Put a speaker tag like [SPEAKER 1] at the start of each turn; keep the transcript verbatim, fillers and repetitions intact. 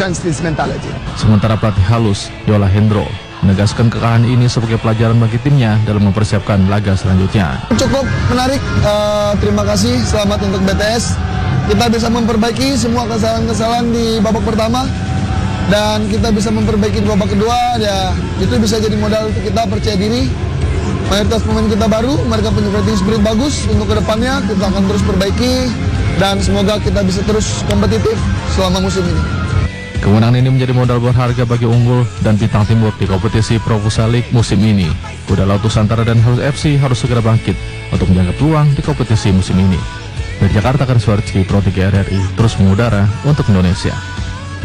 [SPEAKER 1] chance this mentality.
[SPEAKER 2] Sementara pelatih halus Yola Hendro menegaskan kekalahan ini sebagai pelajaran bagi timnya dalam mempersiapkan laga selanjutnya.
[SPEAKER 1] Cukup menarik, uh, terima kasih, selamat untuk B T S. Kita bisa memperbaiki semua kesalahan-kesalahan di babak pertama dan kita bisa memperbaiki di babak kedua. Ya, itu bisa jadi modal untuk kita percaya diri. Mayoritas pemain kita baru, mereka punya fighting spirit bagus. Untuk kedepannya kita akan terus perbaiki dan semoga kita bisa terus kompetitif selama musim ini.
[SPEAKER 2] Kemenangan ini menjadi modal berharga bagi Unggul dan Bintang Timur di kompetisi Pro Futsal League musim ini. Kuda Laut Nusantara dan Halus F C harus segera bangkit untuk menjaga peluang di kompetisi musim ini. Dari Jakarta, Kariswarzki, Pro tiga R R I, terus mengudara untuk Indonesia.